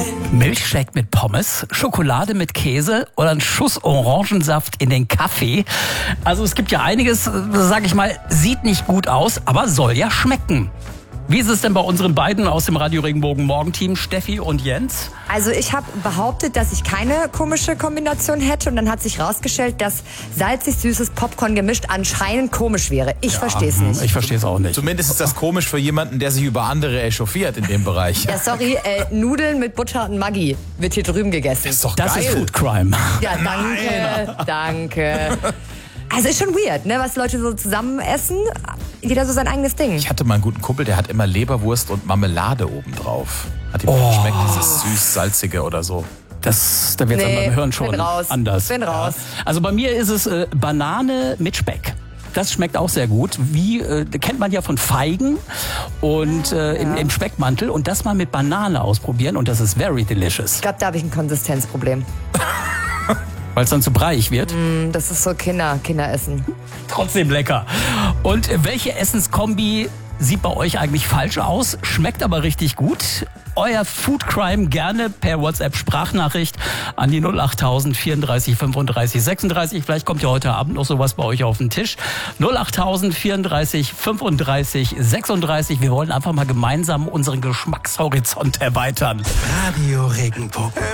Milchshake mit Pommes, Schokolade mit Käse oder ein Schuss Orangensaft in den Kaffee. Also es gibt ja einiges, sag ich mal, sieht nicht gut aus, aber soll ja schmecken. Wie ist es denn bei unseren beiden aus dem Radio Regenbogen Morgenteam, Steffi und Jens? Also ich habe behauptet, dass ich keine komische Kombination hätte und dann hat sich rausgestellt, dass salzig-süßes Popcorn gemischt anscheinend komisch wäre. Ich verstehe es nicht. Ich verstehe es auch nicht. Zumindest ist das komisch für jemanden, der sich über andere echauffiert in dem Bereich. Ja, sorry, Nudeln mit Butter und Maggi wird hier drüben gegessen. Das ist doch Das geil. ist Food Crime. Ja, danke. Also ist schon weird, ne, was Leute so zusammen essen. Jeder so sein eigenes Ding. Ich hatte mal einen guten Kumpel, der hat immer Leberwurst und Marmelade obendrauf. Hat ihm nicht geschmeckt, dieses süß-salzige oder so. Da wird es beim Hören schon bin raus. anders. Bin raus. Also bei mir ist es Banane mit Speck. Das schmeckt auch sehr gut. Wie kennt man ja von Feigen und im Speckmantel. Und das mal mit Banane ausprobieren und das ist very delicious. Ich glaube, da habe ich ein Konsistenzproblem. Weil es dann zu breiig wird. Das ist so Kinderessen. Trotzdem lecker. Und welche Essenskombi sieht bei euch eigentlich falsch aus, schmeckt aber richtig gut? Euer Food Crime gerne per WhatsApp-Sprachnachricht an die 08000 34 35 36. Vielleicht kommt ja heute Abend noch sowas bei euch auf den Tisch. 08000 34 35 36. Wir wollen einfach mal gemeinsam unseren Geschmackshorizont erweitern. Radio Regenbogen.